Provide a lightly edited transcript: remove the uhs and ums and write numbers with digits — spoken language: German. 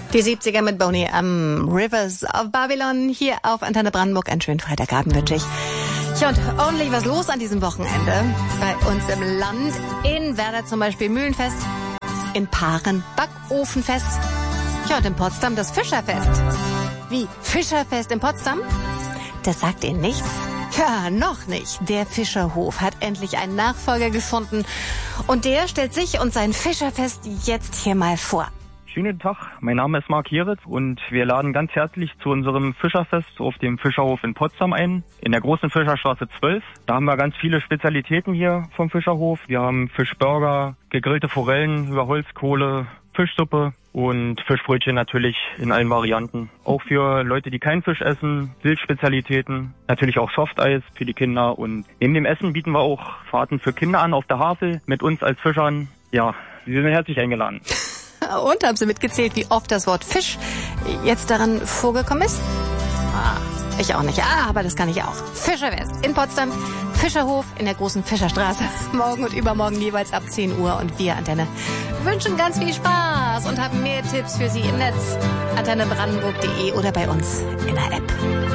Die 70er mit Boney am Rivers of Babylon hier auf Antenne Brandenburg. Einen schönen Freitagabend wünsche ich. Ja, und ordentlich was los an diesem Wochenende. Bei uns im Land. In Werder zum Beispiel Mühlenfest. In Paaren Backofenfest. Ja, und in Potsdam das Fischerfest. Wie? Fischerfest in Potsdam? Das sagt Ihnen nichts? Ja, noch nicht. Der Fischerhof hat endlich einen Nachfolger gefunden. Und der stellt sich und sein Fischerfest jetzt hier mal vor. Schönen Tag, mein Name ist Marc Hieritz und wir laden ganz herzlich zu unserem Fischerfest auf dem Fischerhof in Potsdam ein, in der großen Fischerstraße 12. Da haben wir ganz viele Spezialitäten hier vom Fischerhof. Wir haben Fischburger, gegrillte Forellen über Holzkohle, Fischsuppe und Fischbrötchen natürlich in allen Varianten. Auch für Leute, die keinen Fisch essen, Wildspezialitäten, natürlich auch Softeis für die Kinder. Und neben dem Essen bieten wir auch Fahrten für Kinder an auf der Havel mit uns als Fischern. Ja, Sie sind herzlich eingeladen. Und haben Sie mitgezählt, wie oft das Wort Fisch jetzt daran vorgekommen ist? Ich auch nicht. Aber das kann ich auch. Fischerfest in Potsdam, Fischerhof in der großen Fischerstraße. Morgen und übermorgen jeweils ab 10 Uhr. Und wir, Antenne, wünschen ganz viel Spaß und haben mehr Tipps für Sie im Netz. antennebrandenburg.de oder bei uns in der App.